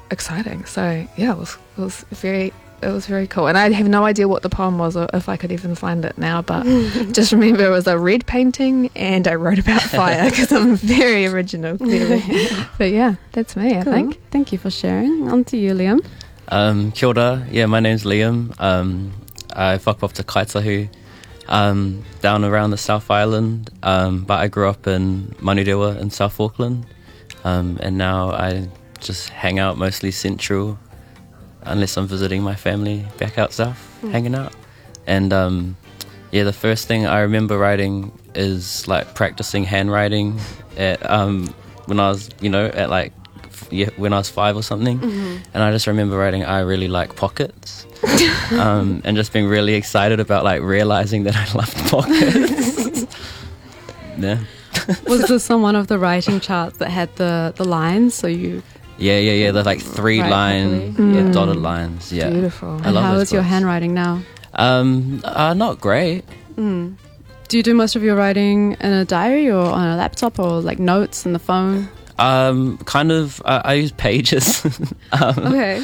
exciting. So yeah, it was very cool. And I have no idea what the poem was or if I could even find it now, but just remember it was a red painting and I wrote about fire because I'm very original, clearly. But yeah, that's me, cool. I think. Thank you for sharing. On to you, Liam. Kia ora. Yeah, my name's Liam. I whakapapa te Kaitahu down around the South Island, but I grew up in Manurewa in South Auckland, and now I just hang out mostly central unless I'm visiting my family back out south, hanging out. And the first thing I remember writing is like practicing handwriting at when I was, when I was 5 or something. And I just remember writing, I really like pockets. And just being really excited about like realizing that I loved pockets. Yeah. Was this on one of the writing charts that had the lines? So you... Yeah. There's like 3 line, dotted lines. Yeah. Beautiful. And how is your handwriting now? Not great. Do you do most of your writing in a diary or on a laptop or like notes in the phone? I use Pages. Okay.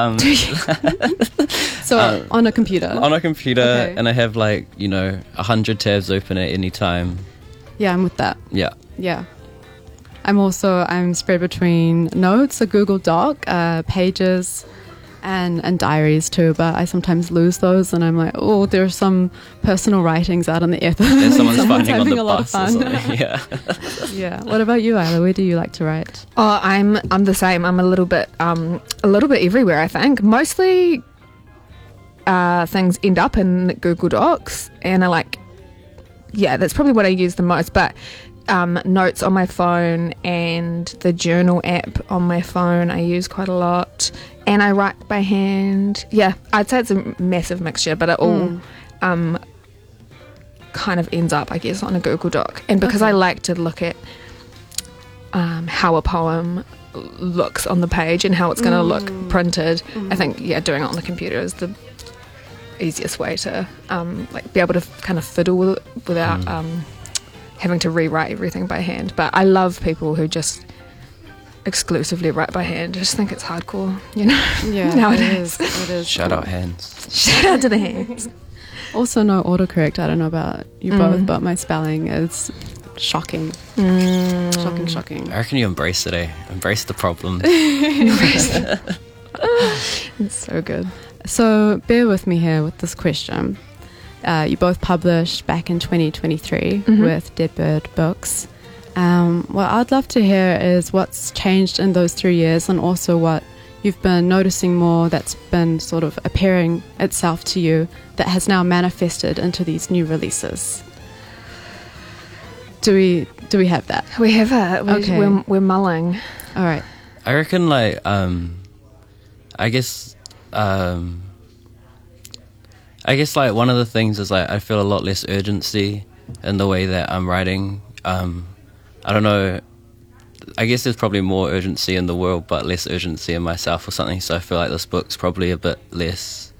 So on a computer? On a computer, okay. And I have 100 tabs open at any time. Yeah, I'm with that. Yeah. I'm spread between notes, a Google Doc, Pages, and diaries too, but I sometimes lose those and I'm like, oh, there's some personal writings out in the ether. There's someone's finding on having the a lot of bus or fun. something. Yeah. Yeah. What about you, Isla? Where do you like to write? Oh, I'm the same. I'm a little bit everywhere, I think. Mostly things end up in Google Docs and that's probably what I use the most, but notes on my phone and the journal app on my phone I use quite a lot, and I write by hand. Yeah, I'd say it's a massive mixture, but it all kind of ends up, I guess, on a Google Doc. And because I like to look at how a poem looks on the page and how it's going to look printed, I think doing it on the computer is the easiest way to be able to kind of fiddle with it without having to rewrite everything by hand. But I love people who just exclusively write by hand. I just think it's hardcore, Yeah, nowadays. It is. Shout out hands. Shout out to the hands. Also, no autocorrect. I don't know about you both, but my spelling is shocking. Shocking. I reckon you embrace it, eh? Embrace the problem. It's so good. So bear with me here with this question. You both published back in 2023 with Dead Bird Books. What I'd love to hear is what's changed in those 3 years, and also what you've been noticing more that's been sort of appearing itself to you that has now manifested into these new releases. Do we have that? We have it. We're mulling. All right. I reckon I guess one of the things is I feel a lot less urgency in the way that I'm writing. I don't know, I guess there's probably more urgency in the world but less urgency in myself or something, so I feel like this book's probably a bit less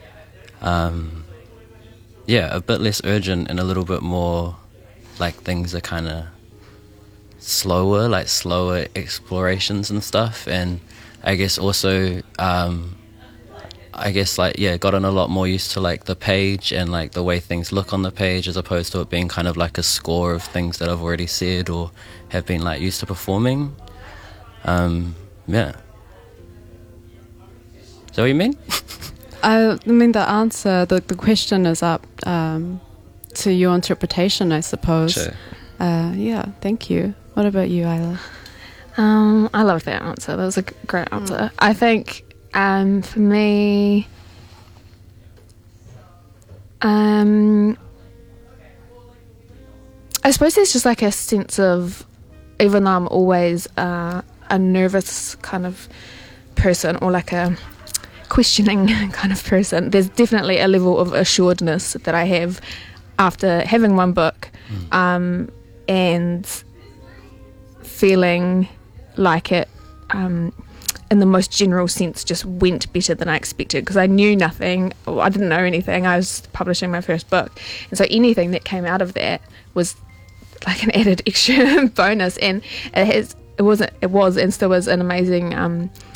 urgent and a little bit more like things are kind of slower explorations and stuff. And I guess also gotten a lot more used to the page and the way things look on the page, as opposed to it being kind of like a score of things that I've already said or have been used to performing. Is that what you mean? I mean, the answer, the question is up to your interpretation, I suppose. Sure. Thank you. What about you, Isla? I love that answer. That was a great answer. I think for me, I suppose there's just a sense of, even though I'm always a nervous kind of person or a questioning kind of person, there's definitely a level of assuredness that I have after having one book and feeling like it in the most general sense just went better than I expected, because I knew nothing, or I didn't know anything. I was publishing my first book, and so anything that came out of that was an added extra bonus, and it was and still is an amazing